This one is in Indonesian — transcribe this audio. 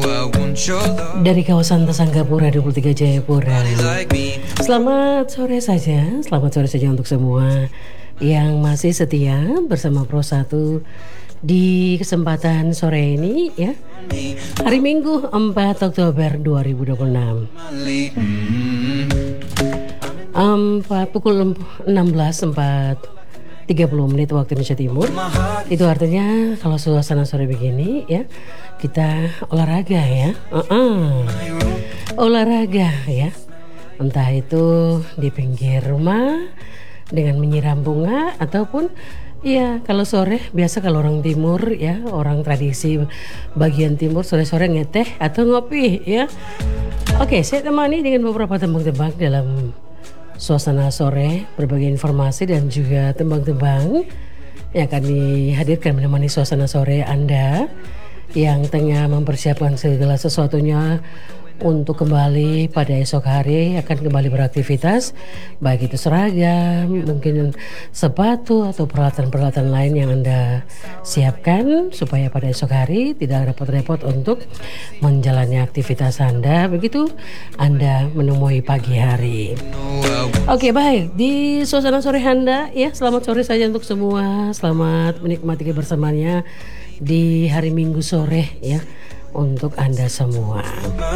Dari kawasan Tesanggapura 23 Jayapura. Selamat sore saja untuk semua yang masih setia bersama Pro 1 di kesempatan sore ini ya. Hari Minggu 4 Oktober 2026. Pukul 16:30 waktu Indonesia Timur. Itu artinya kalau suasana sore begini ya, kita olahraga ya. Olahraga ya. Entah itu di pinggir rumah dengan menyiram bunga ataupun ya kalau sore biasa kalau orang timur ya, orang tradisi bagian timur sore-sore ngeteh atau ngopi ya. Oke, saya temani dengan beberapa tembang-tembang dalam suasana sore, berbagai informasi dan juga tembang-tembang yang akan dihadirkan menemani suasana sore Anda yang tengah mempersiapkan segala sesuatunya untuk kembali pada esok hari, akan kembali beraktivitas, baik itu seragam, mungkin sepatu atau peralatan-peralatan lain yang Anda siapkan supaya pada esok hari tidak repot-repot untuk menjalani aktivitas Anda, begitu Anda menemui pagi hari. Oke, baik, di suasana sore Anda ya, selamat sore saja untuk semua, selamat menikmati kebersamaannya di hari Minggu sore ya untuk Anda semua.